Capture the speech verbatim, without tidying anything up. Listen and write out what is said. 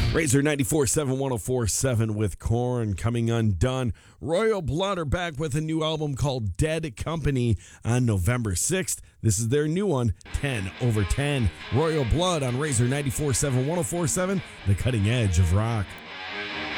Razor ninety-four point seven, one oh four point seven with Korn coming undone. Royal Blood are back with a new album called Dead Company on November sixth. This is their new one, ten over ten. Royal Blood on Razor ninety-four point seven, one oh four point seven, the cutting edge of rock.